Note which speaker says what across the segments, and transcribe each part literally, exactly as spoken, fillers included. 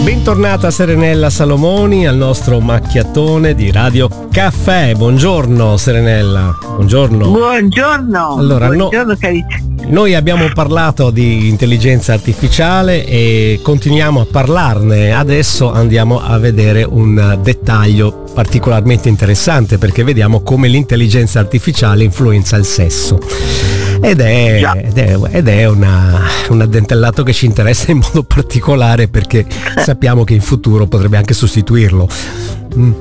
Speaker 1: Bentornata Serenella Salomoni al nostro macchiatone di Radio Caffè. Buongiorno Serenella. Buongiorno.
Speaker 2: Buongiorno.
Speaker 1: Allora,
Speaker 2: Buongiorno
Speaker 1: no,
Speaker 2: carissimi.
Speaker 1: noi abbiamo parlato di intelligenza artificiale e continuiamo a parlarne. Adesso andiamo a vedere un dettaglio particolarmente interessante, perché vediamo come l'intelligenza artificiale influenza il sesso. Ed è, ed è, ed è una, un addentellato che ci interessa in modo particolare, perché sappiamo che in futuro potrebbe anche sostituirlo. Mm.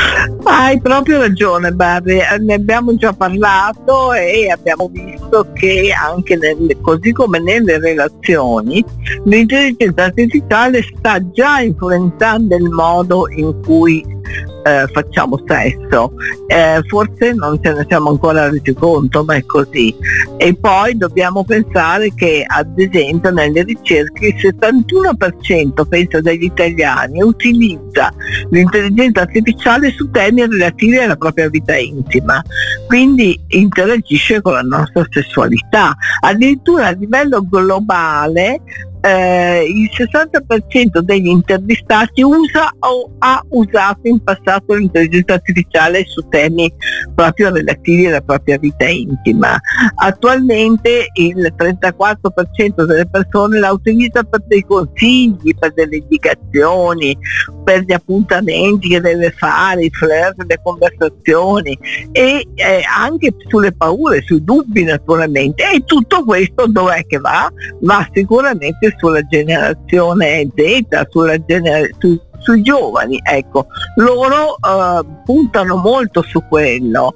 Speaker 2: Hai proprio ragione Barry, ne abbiamo già parlato e abbiamo visto che anche nelle, così come nelle relazioni, l'intelligenza artificiale sta già influenzando il modo in cui Eh, facciamo sesso. Eh, forse non ce ne siamo ancora resi conto, ma è così. E poi dobbiamo pensare che, ad esempio, nelle ricerche il settantuno per cento, penso, degli italiani utilizza l'intelligenza artificiale su temi relativi alla propria vita intima, quindi interagisce con la nostra sessualità. Addirittura a livello globale Eh, il sessanta per cento degli intervistati usa o ha usato in passato l'intelligenza artificiale su temi proprio relativi alla propria vita intima. Attualmente il trentaquattro per cento delle persone la utilizza per dei consigli, per delle indicazioni, per gli appuntamenti che deve fare, i flirt, le conversazioni e eh, anche sulle paure, sui dubbi naturalmente. E tutto questo dov'è che va? Va sicuramente sulla generazione Z, sulla gener- su, sui giovani, ecco, loro uh, puntano molto su quello,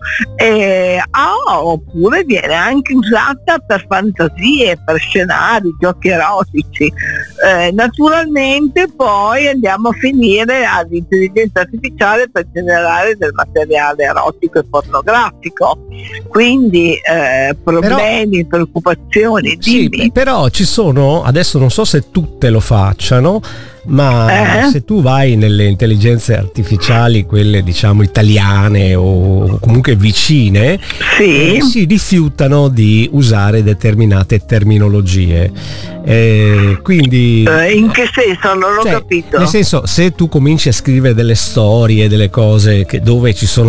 Speaker 2: e, ah, oppure viene anche usata per fantasie, per scenari, giochi erotici. Eh, naturalmente poi andiamo a finire all'intelligenza artificiale per generare del materiale erotico e pornografico, quindi eh, problemi, però, preoccupazioni.
Speaker 1: Sì,
Speaker 2: dimmi.
Speaker 1: Però ci sono, adesso non so se tutte lo facciano, ma
Speaker 2: eh?
Speaker 1: se tu vai nelle intelligenze artificiali, quelle diciamo italiane o comunque vicine,
Speaker 2: sì.
Speaker 1: eh, si rifiutano di usare determinate terminologie. Eh, quindi
Speaker 2: eh, in che senso? Non ho
Speaker 1: cioè,
Speaker 2: capito.
Speaker 1: Nel senso, se tu cominci a scrivere delle storie, delle cose che, dove ci sono